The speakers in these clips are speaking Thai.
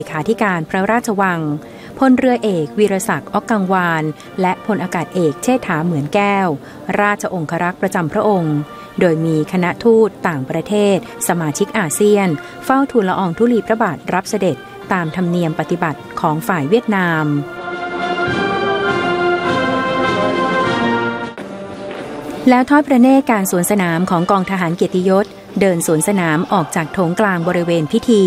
เลขาธิการพระราชวังพลเรือเอกวีรศักดิ์อ๊อกกังวานและพลอากาศเอกเชษฐาเหมือนแก้วราชองครักษ์ประจำพระองค์โดยมีคณะทูตต่างประเทศสมาชิกอาเซียนเฝ้าทูลละอองธุลีพระบาทรับเสด็จตามธรรมเนียมปฏิบัติของฝ่ายเวียดนามแล้วทอดพระเนตรการสวนสนามของกองทหารเกียรติยศเดินสวนสนามออกจากโถงกลางบริเวณพิธี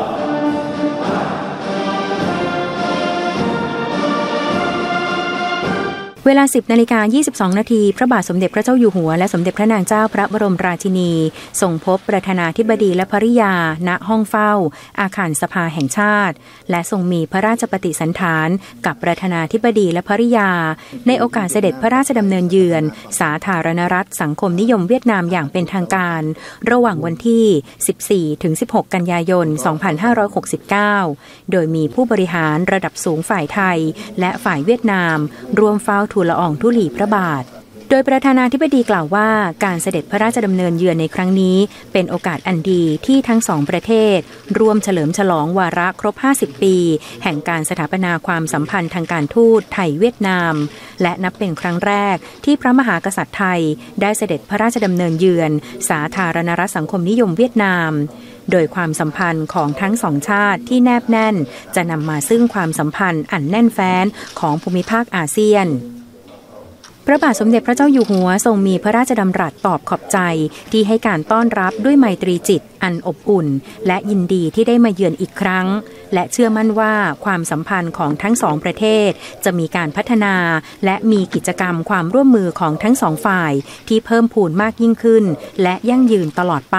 เวลา 10:22 นาทีพระบาทสมเด็จพระเจ้าอยู่หัวและสมเด็จพระนางเจ้าพระบรมราชินีทรงพบประธานาธิบดีและภริยาณห้องเฝ้าอาคารสภาแห่งชาติและทรงมีพระราชปฏิสันถานกับประธานาธิบดีและภริยาในโอกาสเสด็จพระราชดำเนินเยือนสาธารณรัฐสังคมนิยมเวียดนามอย่างเป็นทางการระหว่างวันที่ 14-16 กันยายน 2569 โดยมีผู้บริหารระดับสูงฝ่ายไทยและฝ่ายเวียดนามร่วมเฝ้าทูลละอองธุลีพระบาทโดยประธานาธิบดีกล่าวว่าการเสด็จพระราชดำเนินเยือนในครั้งนี้เป็นโอกาสอันดีที่ทั้งสองประเทศร่วมเฉลิมฉลองวาระครบ50 ปีแห่งการสถาปนาความสัมพันธ์ทางการทูตไทยเวียดนามและนับเป็นครั้งแรกที่พระมหากษัตริย์ไทยได้เสด็จพระราชดำเนินเยือนสาธารณรัฐสังคมนิยมเวียดนามโดยความสัมพันธ์ของทั้งสองชาติที่แนบแน่นจะนำมาซึ่งความสัมพันธ์อันแน่นแฟ้นของภูมิภาคอาเซียนพระบาทสมเด็จพระเจ้าอยู่หัวทรงมีพระราชดำรัสตอบขอบใจที่ให้การต้อนรับด้วยไมตรีจิตอันอบอุ่นและยินดีที่ได้มาเยือนอีกครั้งและเชื่อมั่นว่าความสัมพันธ์ของทั้งสองประเทศจะมีการพัฒนาและมีกิจกรรมความร่วมมือของทั้งสองฝ่ายที่เพิ่มพูนมากยิ่งขึ้นและยั่งยืนตลอดไป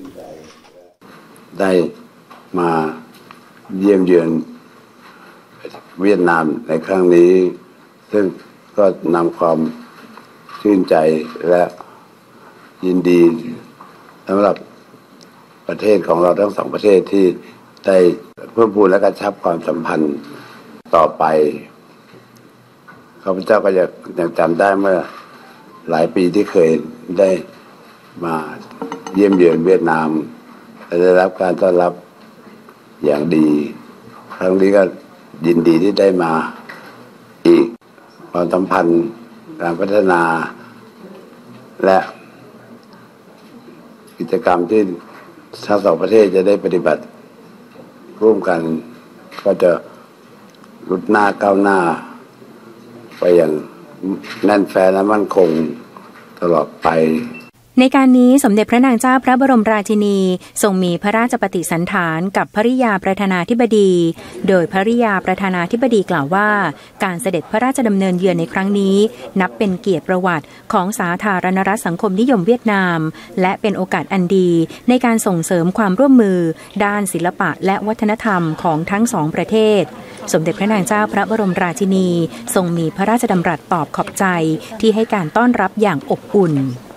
ได้มาเยี่ยมเยือนเวียดนามในครั้งนี้ซึ่งก็นำความชื่นใจและยินดีสำหรับประเทศของเราทั้งสองประเทศที่ได้เพิ่มพูนและกระชับความสัมพันธ์ต่อไปข้าพเจ้าก็ยังจำได้เมื่อหลายปีที่เคยได้มาเยี่ยมเยือนเวียดนามและได้รับการต้อนรับอย่างดีครั้งนี้ก็ยินดีที่ได้มาอีกความสัมพันธ์การพัฒนาและกิจกรรมที่ทั้งสองประเทศจะได้ปฏิบัติร่วมกันก็จะรุดหน้าก้าวหน้าไปอย่างแน่นแฟ้นและมั่นคงตลอดไปในการนี้สมเด็จพระนางเจ้าพระบรมราชินีทรงมีพระราชปฏิสันถานกับภริยาประธานาธิบดีโดยภริยาประธานาธิบดีกล่าวว่าการเสด็จพระราชดำเนินเยือนในครั้งนี้นับเป็นเกียรติประวัติของสาธารณรัฐสังคมนิยมเวียดนามและเป็นโอกาสอันดีในการส่งเสริมความร่วมมือด้านศิลปะและวัฒนธรรมของทั้งสองประเทศสมเด็จพระนางเจ้าพระบรมราชินีทรงมีพระราชดำรัสตอบขอบใจที่ให้การต้อนรับอย่างอบอุ่น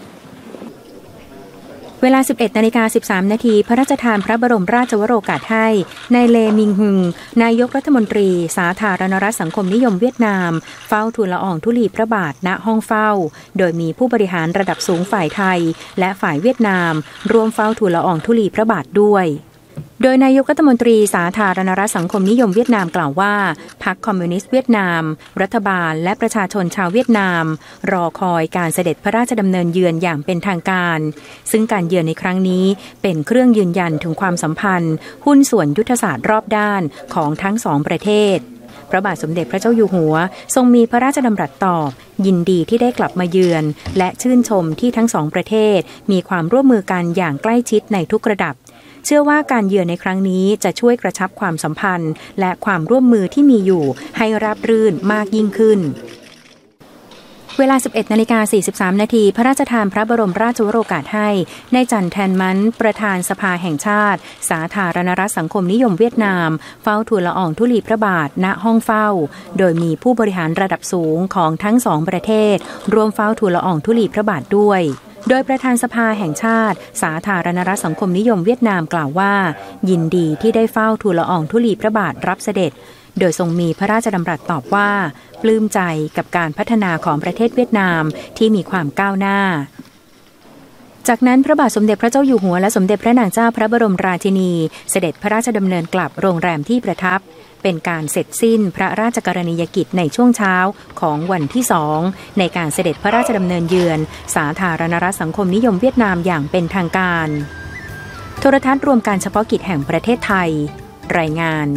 เวลา 11:13 นาทีพระราชทานพระบรมราชวโรกาสให้นายเลมิงฮึงนายกรัฐมนตรีสาธารณรัฐสังคมนิยมเวียดนามเฝ้าทูลละอองธุลีพระบาทณห้องเฝ้าโดยมีผู้บริหารระดับสูงฝ่ายไทยและฝ่ายเวียดนามร่วมเฝ้าทูลละอองธุลีพระบาทด้วยโดยนายกรัฐมนตรีสาธารณรัฐสังคมนิยมเวียดนามกล่าวว่าพรรคคอมมิวนิสต์เวียดนามรัฐบาลและประชาชนชาวเวียดนามรอคอยการเสด็จพระราชดำเนินเยือนอย่างเป็นทางการซึ่งการเยือนในครั้งนี้เป็นเครื่องยืนยันถึงความสัมพันธ์หุ้นส่วนยุทธศาสตร์รอบด้านของทั้งสองประเทศพระบาทสมเด็จพระเจ้าอยู่หัวทรงมีพระราชดำรัสตอบยินดีที่ได้กลับมาเยือนและชื่นชมที่ทั้งสองประเทศมีความร่วมมือกันอย่างใกล้ชิดในทุกระดับเชื่อว่าการเยือนในครั้งนี้จะช่วยกระชับความสัมพันธ์และความร่วมมือที่มีอยู่ให้ราบรื่นมากยิ่งขึ้นเวลา 11:43 นาทีพระราชทานพระบรมราชวโรกาสให้นายจันแทนมันประธานสภาแห่งชาติสาธารณรัฐสังคมนิยมเวียดนามเฝ้าทูลละอองธุลีพระบาทณห้องเฝ้าโดยมีผู้บริหารระดับสูงของทั้งสองประเทศร่วมเฝ้าทูลละอองธุลีพระบาทด้วยโดยประธานสภาแห่งชาติสาธารณรัฐสังคมนิยมเวียดนามกล่าวว่ายินดีที่ได้เฝ้าทูลละอองธุลีพระบาทรับเสด็จโดยทรงมีพระราชดำรัสตอบว่าปลื้มใจกับการพัฒนาของประเทศเวียดนามที่มีความก้าวหน้าจากนั้นพระบาทสมเด็จพระเจ้าอยู่หัวและสมเด็จพระนางเจ้าพระบรมราชินีเสด็จพระราชดำเนินกลับโรงแรมที่ประทับเป็นการเสร็จสิ้นพระราชกรณียกิจในช่วงเช้าของวันที่2ในการเสด็จพระราชดำเนินเยือนสาธารณรัฐสังคมนิยมเวียดนามอย่างเป็นทางการโทรทัศน์รวมการเฉพาะกิจแห่งประเทศไทยรายงาน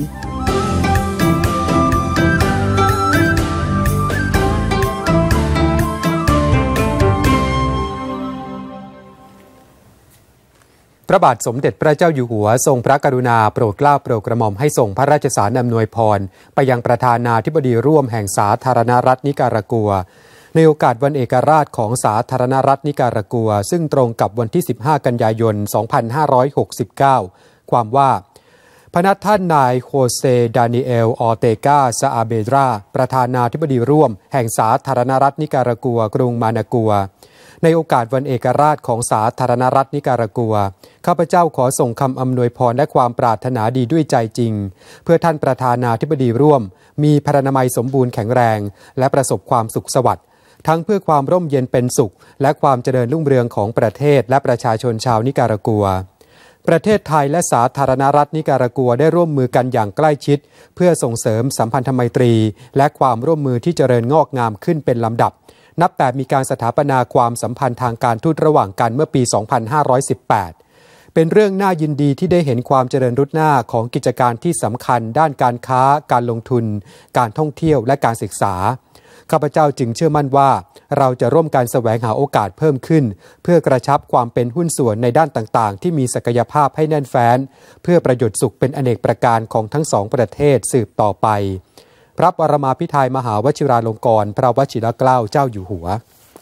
พระบาทสมเด็จพระเจ้าอยู่หัวทรงพระกรุณาโปรดเกล้าโปรดกระหม่อมให้ส่งพระราชสารอำนวยพรไปยังประธานาธิบดีร่วมแห่งสาธารณรัฐนิการากัวในโอกาสวันเอกราชของสาธารณรัฐนิการากัวซึ่งตรงกับวันที่15กันยายน2569ความว่าพระนักท่านนายโฮเซดานิเอลออเตกาซาอาเบดราประธานาธิบดีร่วมแห่งสาธารณรัฐนิการากัวกรุงมานากัวในโอกาสวันเอกราชของสาธารณรัฐนิการากัวข้าพเจ้าขอส่งคำอำนวยพรและความปรารถนาดีด้วยใจจริงเพื่อท่านประธานาธิบดีร่วมมีพรรณนามัยสมบูรณ์แข็งแรงและประสบความสุขสวัสดิ์ทั้งเพื่อความร่มเย็นเป็นสุขและความเจริญรุ่งเรืองของประเทศและประชาชนชาวนิการากัวประเทศไทยและสาธารณรัฐนิการากัวได้ร่วมมือกันอย่างใกล้ชิดเพื่อส่งเสริมสัมพันธไมตรีและความร่วมมือที่เจริญงอกงามขึ้นเป็นลำดับนับแต่มีการสถาปนาความสัมพันธ์ทางการทูตระหว่างกันเมื่อปี 2518 เป็นเรื่องน่ายินดีที่ได้เห็นความเจริญรุดหน้าของกิจการที่สำคัญด้านการค้าการลงทุนการท่องเที่ยวและการศึกษาข้าพเจ้าจึงเชื่อมั่นว่าเราจะร่วมกันแสวงหาโอกาสเพิ่มขึ้นเพื่อกระชับความเป็นหุ้นส่วนในด้านต่างๆที่มีศักยภาพให้แน่นแฟ้นเพื่อประโยชน์สุขเป็นอเนกประการของทั้งสองประเทศสืบต่อไปพระบรมภิไธยมหาวชิราลงกรณ์พระวชิรเกล้าเจ้าอยู่หัว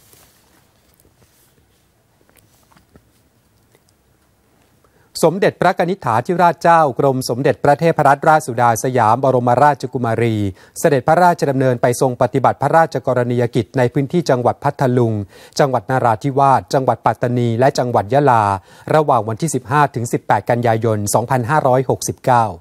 สมเด็จพระกนิษฐาธิราชเจ้ากรมสมเด็จพระเทพรัตนราชสุดาสยามบรมราชกุมารีเสด็จพระราชดำเนินไปทรงปฏิบัติพระราชกรณียกิจในพื้นที่จังหวัดพัทลุงจังหวัดนราธิวาสจังหวัดปัตตานีและจังหวัดยะลาระหว่างวันที่ 15-18 กันยายน 2569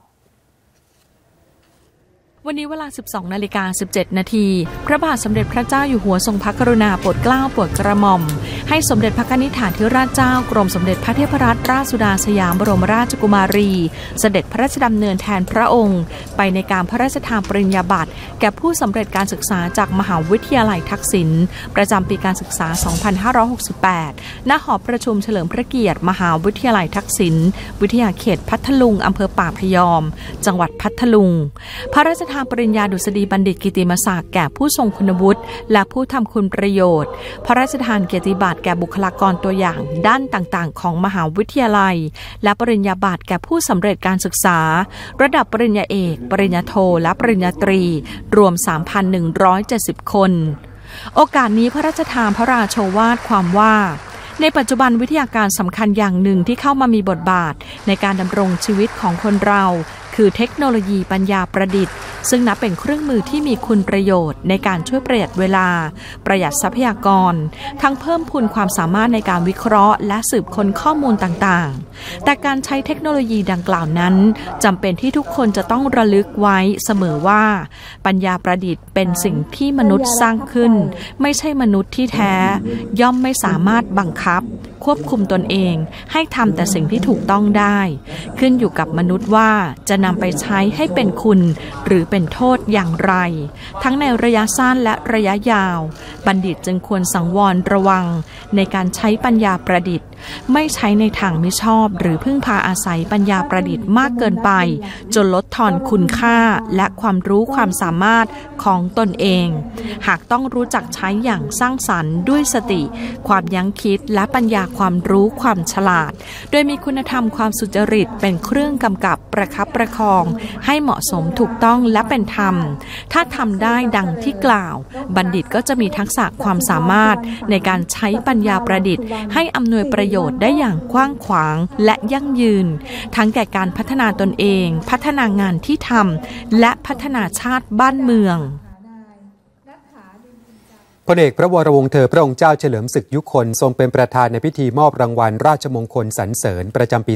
วันนี้เวลา 12:17 นาทีพระบาทสมเด็จพระเจ้าอยู่หัวทรงพระกรุณาโปรดเกล้าโปรดกระหม่อมให้สมเด็จพระนิษฐาธิราชเจ้ากรมสมเด็จพระเทพรัตนราชสุดาสยามบรมราชกุมารีเสด็จพระราชดำเนินแทนพระองค์ไปในการพระราชทานปริญญาบัตรแก่ผู้สำเร็จการศึกษาจากมหาวิทยาลัยทักษิณประจำปีการศึกษา 2568 ณ หอประชุมเฉลิมพระเกียรติมหาวิทยาลัยทักษิณวิทยาเขตพัทลุงอำเภอป่าพยอมจังหวัดพัทลุงพระราชทานปริญญาดุษฎีบัณฑิตกิตติมศักดิ์แก่ผู้ทรงคุณวุฒิและผู้ทำคุณประโยชน์พระราชทานเกียรติบัตรแก่บุคลากรตัวอย่างด้านต่างๆของมหาวิทยาลัยและปริญญาบัตรแก่ผู้สำเร็จการศึกษาระดับปริญญาเอกปริญญาโทและปริญญาตรีรวม 3,170 คนโอกาสนี้พระราชทานพระราโชวาทความว่าในปัจจุบันวิทยาการสำคัญอย่างหนึ่งที่เข้ามามีบทบาทในการดำรงชีวิตของคนเราคือเทคโนโลยีปัญญาประดิษฐ์ซึ่งนับเป็นเครื่องมือที่มีคุณประโยชน์ในการช่วยประหยัดเวลาประหยัดทรัพยากรทั้งเพิ่มพูนความสามารถในการวิเคราะห์และสืบค้นข้อมูลต่างๆแต่การใช้เทคโนโลยีดังกล่าวนั้นจำเป็นที่ทุกคนจะต้องระลึกไว้เสมอว่าปัญญาประดิษฐ์เป็นสิ่งที่มนุษย์สร้างขึ้นไม่ใช่มนุษย์ที่แท้ย่อมไม่สามารถบังคับควบคุมตนเองให้ทำแต่สิ่งที่ถูกต้องได้ขึ้นอยู่กับมนุษย์ว่าจะนำไปใช้ให้เป็นคุณหรือเป็นโทษอย่างไรทั้งในระยะสั้นและระยะยาวบัณฑิตจึงควรสังวรระวังในการใช้ปัญญาประดิษฐ์ไม่ใช้ในทางมิชอบหรือพึ่งพาอาศัยปัญญาประดิษฐ์มากเกินไปจนลดทอนคุณค่าและความรู้ความสามารถของตนเองหากต้องรู้จักใช้อย่างสร้างสรรค์ด้วยสติความยั้งคิดและปัญญาความรู้ความฉลาดโดยมีคุณธรรมความสุจริตเป็นเครื่องกำกับประคับประคองให้เหมาะสมถูกต้องและเป็นธรรมถ้าทำได้ดังที่กล่าวบัณฑิตก็จะมีทักษะความสามารถในการใช้ปัญญาประดิษฐ์ให้อำนวยประโยชน์ได้อย่างกว้างขวางและยั่งยืนทั้งแก่การพัฒนาตนเองพัฒนางานที่ทำและพัฒนาชาติบ้านเมืองพลเอกพระวรวงศ์เธอพระองค์เจ้าเฉลิมศึกยุคลทรงเป็นประธานในพิธีมอบรางวัลราชมงคลสรรเสริญประจำปี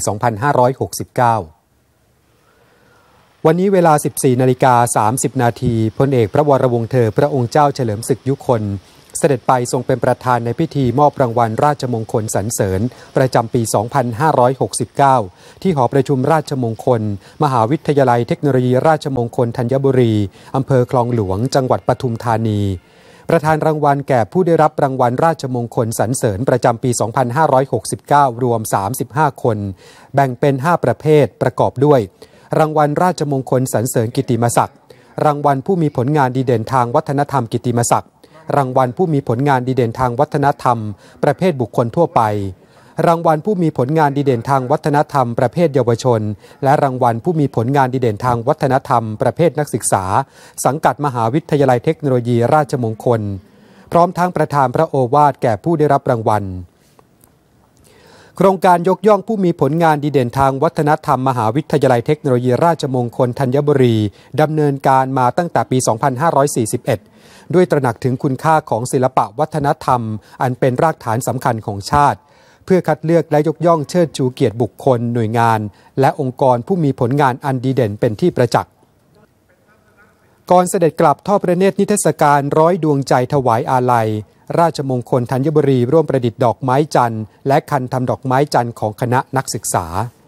2569 วันนี้เวลา 14:30 น.พลเอกพระวรวงศ์เธอพระองค์เจ้าเฉลิมศึกยุคลเสด็จไปทรงเป็นประธานในพิธีมอบรางวัลราชมงคลสรรเสริญประจำปี 2569 ที่หอประชุมราชมงคลมหาวิทยาลัยเทคโนโลยีราชมงคลธัญบุรีอำเภอคลองหลวงจังหวัดปทุมธานีประธานรางวัลแก่ผู้ได้รับรางวัลราชมงคลสรรเสริญประจำปี 2569 รวม 35 คนแบ่งเป็น 5 ประเภทประกอบด้วยรางวัลราชมงคลสรรเสริญกิตติมศักดิ์รางวัลผู้มีผลงานดีเด่นทางวัฒนธรรมกิตติมศักดิ์รางวัลผู้มีผลงานดีเด่นทางวัฒนธรรมประเภทบุคคลทั่วไปรางวัลผู้มีผลงานดีเด่นทางวัฒนธรรมประเภทเยาวชนและรางวัลผู้มีผลงานดีเด่นทางวัฒนธรรมประเภทนักศึกษาสังกัดมหาวิทยาลัยเทคโนโลยีราชมงคลพร้อมทั้งประธานพระโอวาทแก่ผู้ได้รับรางวัลโครงการยกย่องผู้มีผลงานดีเด่นทางวัฒนธรรมมหาวิทยาลัยเทคโนโลยีราชมงคลธัญบุรีดำเนินการมาตั้งแต่ปี 2541 ด้วยตระหนักถึงคุณค่าของศิลปะวัฒนธรรมอันเป็นรากฐานสำคัญของชาติเพื่อคัดเลือกและยกย่องเชิดชูเกียรติบุคคลหน่วยงานและองค์กรผู้มีผลงานอันดีเด่นเป็นที่ประจักษ์ก่อนเสด็จกลับทอดพระเนตรนิทรรศการ100 ดวงใจถวายอาลัยราชมงคลธัญบุรีร่วมประดิษฐ์ดอกไม้จันทร์และคันทำดอกไม้จันทร์ของคณะนักศึกษา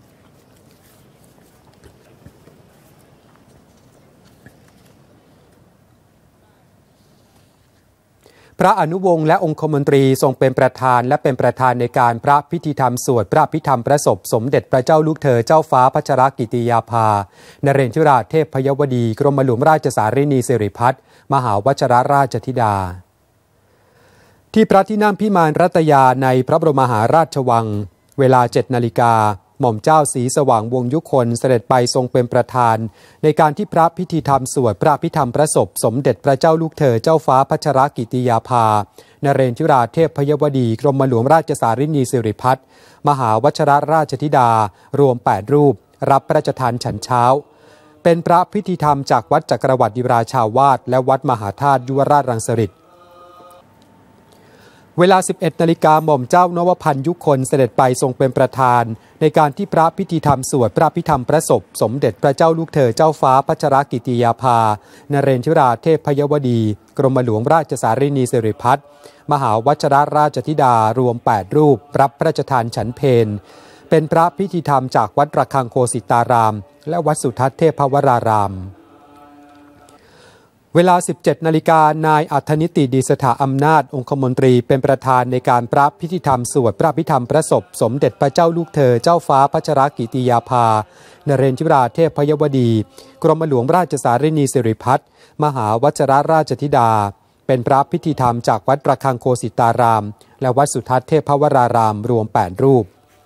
พระอนุวงศ์และองคมนตรีทรงเป็นประธานและเป็นประธานในการพระพิธีธรรมสวดพระพิธรรมพระศพสมเด็จพระเจ้าลูกเธอเจ้าฟ้าพัชรกิติยาภานเรศวราเทพยวดีกรมหลวงราชสารินีสิริพัฒน์มหาวชิรราชธิดาที่พระที่นั่งพิมานรัตยาในพระบรมมหาราชวังเวลา 7 นาฬิกาหม่อมเจ้าศรีสว่างวงศ์ยุคนเสด็จไปทรงเป็นประธานในการที่พระพิธีธรรมสวดพระพิธรรมพระศพสมเด็จพระเจ้าลูกเธอเจ้าฟ้าพัชรกิติยาภานเรศวราเทพยวดีกรมหลวงราชสารินีสิริพัฒน์มหาวชิรราชธิดารวม 8 รูปรับพระราชทานฉันเช้าเป็นพระพิธีธรรมจากวัดจักรวรรดิราชาวาสและวัดมหาธาตุยุวราชรังสฤษฎ์เวลา 11 นาฬิกาหม่อมเจ้านวพันธ์ยุคนเสด็จไปทรงเป็นประธานในการที่พระพิธีธรรมสวดพระพิธรรมพระศพสมเด็จพระเจ้าลูกเธอเจ้าฟ้าพัชรกิติยาภานเรศวราเทพยวดีกรมหลวงราชสารินีสิริพัฒน์มหาวชิรราชธิดารวม 8 รูปรับพระราชทานฉันเพลเป็นพระพิธีธรรมจากวัดระฆังโคสิตารามและวัดสุทัศน์เทพวรารามเวลา 17 นาฬิกานายอัธนิติดีสถาอำนาจองคมนตรีเป็นประธานในการพระพิธีธรรมสวดพระพิธรรมพระศพสมเด็จพระเจ้าลูกเธอเจ้าฟ้าพัชรกิติยาภานเรศวราเทพยวดีกรมหลวงราชสารินีสิริพัฒน์มหาวชิรราชธิดาเป็นพระพิธีธรรมจากวัดระฆังโคสิตารามและวัดสุทัศน์เทพวรารามรวม 8 รูป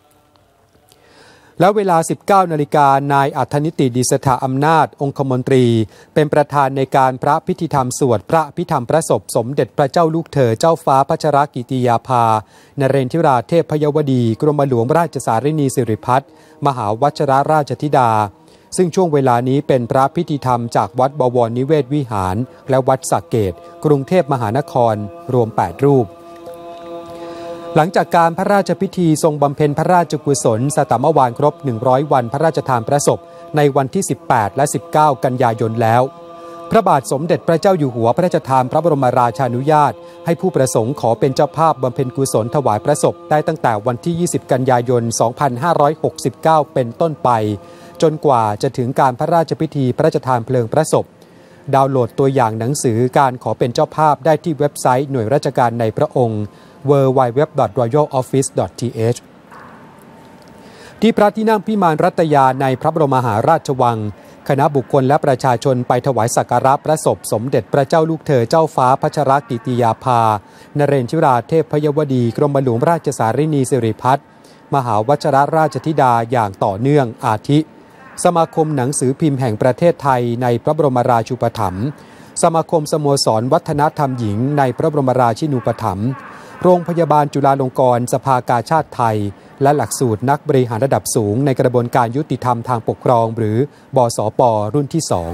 และเวลา 19 นาฬิกานายอัธนิติดีสถาอำนาจองคมนตรีเป็นประธานในการพระพิธีธรรมสวดพระพิธรรมพระศพสมเด็จพระเจ้าลูกเธอเจ้าฟ้าพัชรกิติยาภานเรศวราเทพยวดีกรมหลวงราชสารินีสิริพัฒน์มหาวชิรราชธิดาซึ่งช่วงเวลานี้เป็นพระพิธีธรรมจากวัดบวรนิเวศวิหารและวัดสระเกษกรุงเทพมหานครรวม 8 รูปหลังจากการพระราชพิธีทรงบำเพ็ญพระราชกุศลสตมวานครบ100 วันพระราชทานพระศพในวันที่ 18 และ 19 กันยายนแล้วพระบาทสมเด็จพระเจ้าอยู่หัวพระราชทานพระบรมราชานุญาตให้ผู้ประสงค์ขอเป็นเจ้าภาพบำเพ็ญกุศลถวายพระศพได้ตั้งแต่วันที่ 20 กันยายน 2569 เป็นต้นไปจนกว่าจะถึงการพระราชพิธีพระราชทานเพลิงพระศพดาวน์โหลดตัวอย่างหนังสือการขอเป็นเจ้าภาพได้ที่เว็บไซต์หน่วยราชการในพระองค์www.royaloffice.th ที่พระที่นั่งพิมานรัตยาในพระบรมมหาราชวังคณะบุคคลและประชาชนไปถวายสักการะพระศพสมเด็จพระเจ้าลูกเธอเจ้าฟ้าพัชรกิติยาภานเรศวราเทพยวดีกรมหลวงราชสารินีสิริพัฒน์มหาวชิรราชธิดาอย่างต่อเนื่องอาทิสมาคมหนังสือพิมพ์แห่งประเทศไทยในพระบรมราชูปถัมภ์สมาคมสโมสรวัฒนธรรมหญิงในพระบรมราชินูปถัมภ์โรงพยาบาลจุฬาลงกรณ์สภากาชาดไทยและหลักสูตรนักบริหารระดับสูงในกระบวนการยุติธรรมทางปกครองหรือบสป.รุ่นที่ 2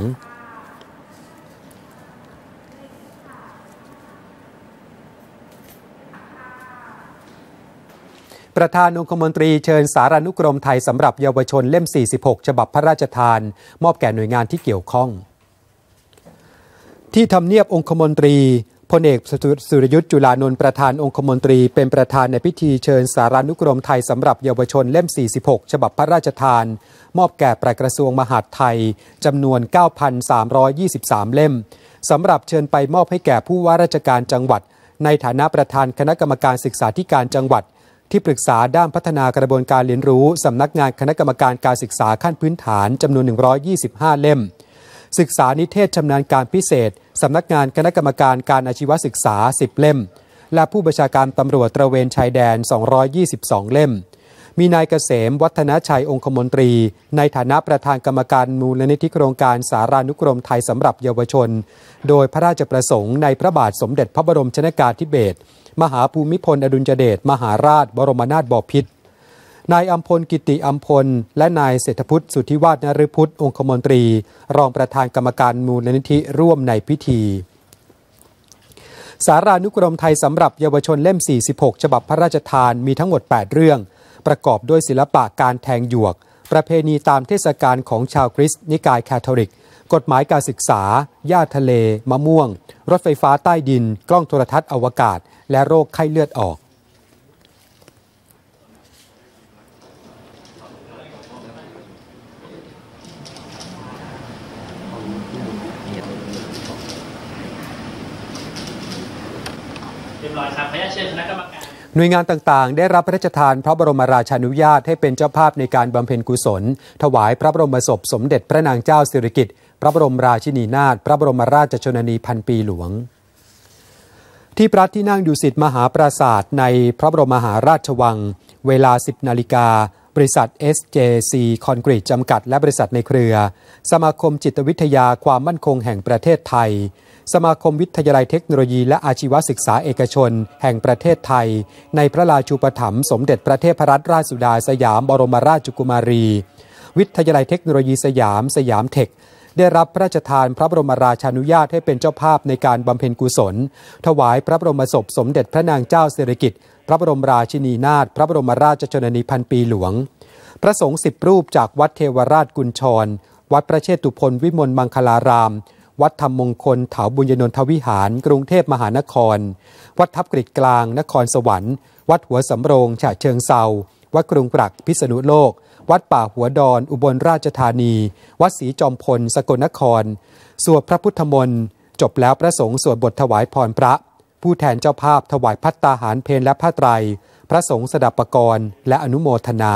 ประธานองคมนตรีเชิญสารานุกรมไทยสำหรับเยาวชนเล่ม 46 ฉบับพระราชทานมอบแก่หน่วยงานที่เกี่ยวข้องที่ทำเนียบองคมนตรีพลเอกสุรยุทธ์จุลานนท์ประธานองคมนตรีเป็นประธานในพิธีเชิญสารานุกรมไทยสำหรับเยาวชนเล่ม 46 ฉบับพระราชทานมอบแก่ปลัดกระทรวงมหาดไทยจำนวน 9,323 เล่มสำหรับเชิญไปมอบให้แก่ผู้ว่าราชการจังหวัดในฐานะประธานคณะกรรมการศึกษาธิการจังหวัดที่ปรึกษาด้านพัฒนากระบวนการเรียนรู้สำนักงานคณะกรรมการการศึกษาขั้นพื้นฐานจำนวน 125 เล่มศึกษานิเทศชำนาญการพิเศษสำนักงานคณะกรรมการการอาชีวศึกษา 10 เล่มและผู้บัญชาการตำรวจตระเวนชายแดน 222 เล่มมีนายเกษมวัฒนชัยองคมนตรีในฐานะประธานกรรมการมูลนิธิโครงการสารานุกรมไทยสำหรับเยาวชนโดยพระราชประสงค์ในพระบาทสมเด็จพระบรมชนกาธิเบศรมหาภูมิพลอดุลยเดชมหาราชบรมนาถบพิตรนายอัมพลกิติอัมพลและนายเศรษฐพุทธสุทธิวาฒนฤพุทธองคมนตรีรองประธานกรรมการมูลนิธิร่วมในพิธีสารานุกรมไทยสำหรับเยาวชนเล่ม 46 ฉบับพระราชทานมีทั้งหมด 8 เรื่องประกอบด้วยศิลปะการแทงหยวกประเพณีตามเทศกาลของชาวคริสต์นิกายแคทอลิกกฎหมายการศึกษาหญ้าทะเลมะม่วงรถไฟฟ้าใต้ดินกล้องโทรทัศน์อวกาศและโรคไข้เลือดออกหน่วยงานต่างๆได้รับพระราชทานพระบรมราชานุญาตให้เป็นเจ้าภาพในการบำเพ็ญกุศลถวายพระบรมศพสมเด็จพระนางเจ้าสิริกิติ์พระบรมราชินีนาถพระบรมราชชนนีพันปีหลวงที่พระที่นั่งดุสิตมหาปราสาทในพระบรมมหาราชวังเวลา 10 นาฬิกาบริษัท SJC คอนกรีตจำกัดและบริษัทในเครือสมาคมจิตวิทยาความมั่นคงแห่งประเทศไทยสมาคมวิทยาลัยเทคโนโลยีและอาชีวศึกษาเอกชนแห่งประเทศไทยในพระราชูปถัมภ์สมเด็จพระเทพรัตนราชสุดาสยามบรมราชกุมารีวิทยาลัยเทคโนโลยีสยามเทคได้รับพระราชทานพระบรมราชานุญาตให้เป็นเจ้าภาพในการบำเพ็ญกุศลถวายพระบรมศพสมเด็จพระนางเจ้าสิริกิติ์พระบรมราชินีนาถพระบรมราชชนนีพันปีหลวงพระสงฆ์10 รูปจากวัดเทวราชกุญชรวัดพระเชตุพนวิมลมังคลารามวัดธรรมมงคลเถาบุญยนนทวิหารกรุงเทพมหานครวัดทับกฤษกลางนครสวรรค์วัดหัวสำโรงฉะเชิงเทราวัดกรุงปรักพิษณุโลกวัดป่าหัวดอนอุบลราชธานีวัดศรีจอมพลสกลนครสวดพระพุทธมนต์จบแล้วพระสงฆ์สวดบทถวายพรพระผู้แทนเจ้าภาพถวายภัตตาหารเพลและผ้าไตรพระสงฆ์สดับปกรณ์และอนุโมทนา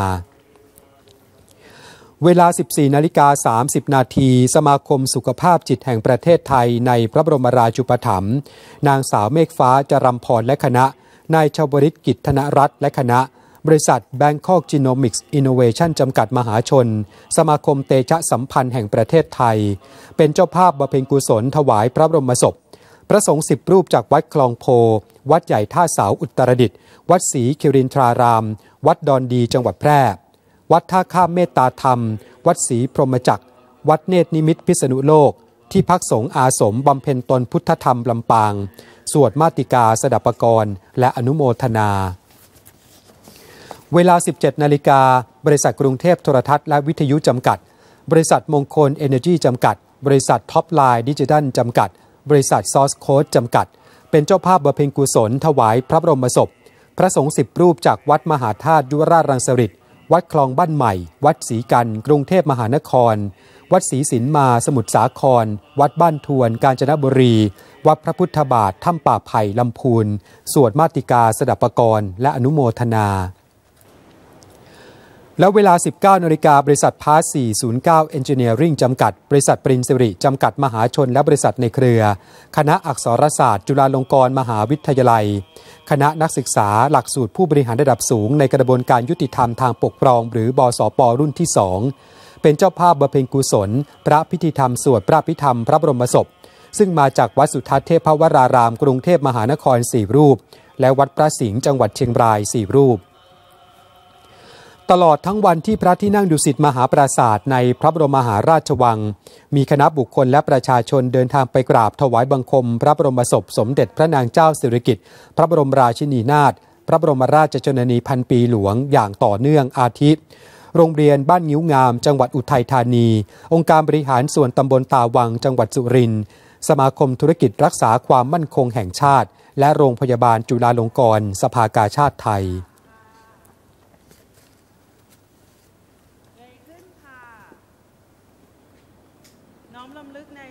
เวลา 14:30 นาทีสมาคมสุขภาพจิตแห่งประเทศไทยในพระบรมราชูปถัมภ์นางสาวเมฆฟ้าจรัมพรและคณะนายชวริตกิจธนรัตน์และคณะบริษัท Bangkok Genomics Innovation จำกัดมหาชนสมาคมเตชะสัมพันธ์แห่งประเทศไทยเป็นเจ้าภาพบำเพ็ญกุศลถวายพระบรมศพพระสงฆ์10 รูปจากวัดคลองโพวัดใหญ่ท่าเสาอุตรดิตถ์วัดศรีคิรินทรารามวัดดอนดีจังหวัดแพร่วัดท่าข้ามเมตตาธรรมวัดศรีพรหมจักรวัดเนตรนิมิตรพิษณุโลกที่พักสงฆ์อาสมบำเพ็ญตนพุทธธรรมลำปางสวดมาติกาสดับปกรณ์และอนุโมทนาเวลา 17 นาฬิกาบริษัทกรุงเทพโทรทัศน์และวิทยุจำกัดบริษัทมงคลเอเนอร์จีจำกัดบริษัทท็อปไลน์ดิจิทัลจำกัดบริษัทซอร์สโค้ดจำกัดเป็นเจ้าภาพบำเพ็ญกุศลถวายพระบรมศพพระสงฆ์10 รูปจากวัดมหาธาตุยุวราชรังสฤษฎ์วัดคลองบ้านใหม่วัดศรีกันกรุงเทพมหานครวัดศรีสินมาสมุทรสาครวัดบ้านทวนกาญจนบุรีวัดพระพุทธบาทถ้ำป่าไผ่ลำพูนสวดมาติกาสดับปกรณ์และอนุโมทนาแล้วเวลา 19 นาฬิกาบริษัทพาส409 Engineering จำกัดบริษัทปรินสิริจำกัดมหาชนและบริษัทในเครือคณะอักษรศาสตร์จุฬาลงกรณ์มหาวิทยาลัยคณะนักศึกษาหลักสูตรผู้บริหารระดับสูงในกระบวนการยุติธรรมทางปกครองหรือบสป.รุ่นที่ 2เป็นเจ้าภาพบำเพ็ญกุศลพระพิธีธรรมสวดพระพิธรรมพระบรมศพซึ่งมาจากวัดสุทัศน์เทพวรารามกรุงเทพมหานคร4 รูปและวัดพระสิงห์จังหวัดเชียงราย4 รูปตลอดทั้งวันที่พระที่นั่งดุสิตมหาปราสาทในพระบรมมหาราชวังมีคณะบุคคลและประชาชนเดินทางไปกราบถวายบังคมพระบรมศพสมเด็จพระนางเจ้าสิริกิติ์พระบรมราชินีนาถพระบรมราชชนนีพันปีหลวงอย่างต่อเนื่องอาทิโรงเรียนบ้านงิ้วงามจังหวัดอุทัยธานีองค์การบริหารส่วนตำบลตาวังจังหวัดสุรินทร์สมาคมธุรกิจรักษาความมั่นคงแห่งชาติและโรงพยาบาลจุฬาลงกรณ์สภากาชาดไทย